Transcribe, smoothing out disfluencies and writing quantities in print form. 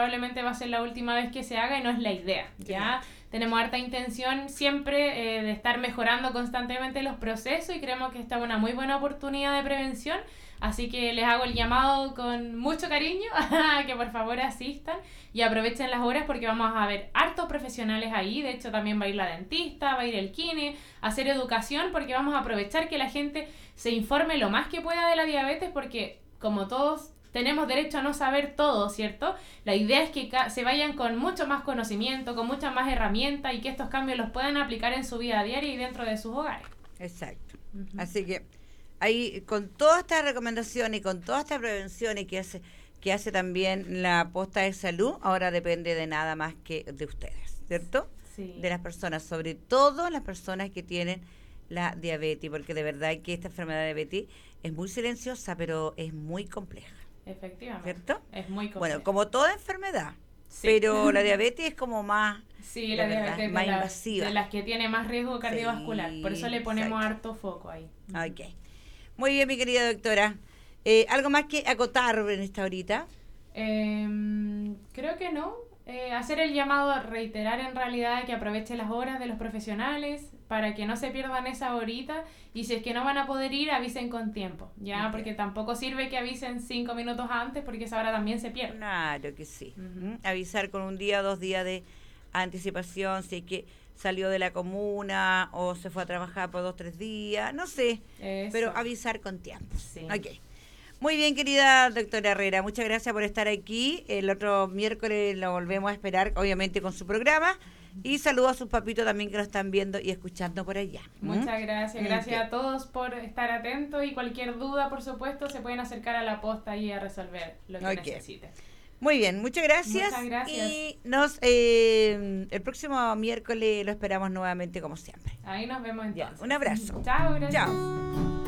probablemente va a ser la última vez que se haga y no es la idea, ¿ya? Tenemos harta intención siempre de estar mejorando constantemente los procesos y creemos que esta es una muy buena oportunidad de prevención, así que les hago el llamado con mucho cariño a que por favor asistan y aprovechen las horas porque vamos a ver hartos profesionales ahí. De hecho también va a ir la dentista, va a ir el kine, a hacer educación, porque vamos a aprovechar que la gente se informe lo más que pueda de la diabetes, porque como todos tenemos derecho a no saber todo, ¿cierto? La idea es que se vayan con mucho más conocimiento, con muchas más herramientas y que estos cambios los puedan aplicar en su vida diaria y dentro de sus hogares. Exacto. Así que ahí, con toda esta recomendación y con toda esta prevención y que hace también la posta de salud, ahora depende de nada más que de ustedes, ¿cierto? Sí. De las personas, sobre todo las personas que tienen la diabetes, porque de verdad que esta enfermedad de diabetes es muy silenciosa, pero es muy compleja. Efectivamente. ¿Cierto? Es muy compleja. Bueno, como toda enfermedad, sí. pero la diabetes es como más, sí, la diabetes más invasiva. De las que tiene más riesgo cardiovascular. Sí, por eso le ponemos exacto. harto foco ahí. Ok. Muy bien, mi querida doctora. ¿Algo más que acotar en esta horita? Creo que no. Hacer el llamado a reiterar en realidad que aproveche las horas de los profesionales para que no se pierdan esa horita, y si es que no van a poder ir, avisen con tiempo, ¿ya? Okay. Porque tampoco sirve que avisen 5 minutos antes, porque esa hora también se pierde. Claro que sí. Avisar con 1 día o 2 días de anticipación, si es que salió de la comuna o se fue a trabajar por 2 o 3 días, no sé, pero avisar con tiempo. Sí. Ok. Muy bien, querida doctora Herrera, muchas gracias por estar aquí. El otro miércoles lo volvemos a esperar, obviamente, con su programa. Y saludos a sus papitos también que nos están viendo y escuchando por allá. Muchas gracias. Gracias a todos por estar atentos, y cualquier duda, por supuesto, se pueden acercar a la posta y a resolver lo que necesiten. Muy bien, muchas gracias. Muchas gracias. Y el próximo miércoles lo esperamos nuevamente como siempre. Ahí nos vemos entonces. Ya, un abrazo. Chao, gracias. Chao.